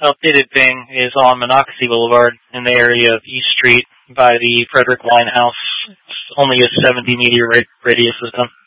updated ping is on Monocacy Boulevard in the area of East Street by the Frederick Winehouse. It's only a 70-meter radius system.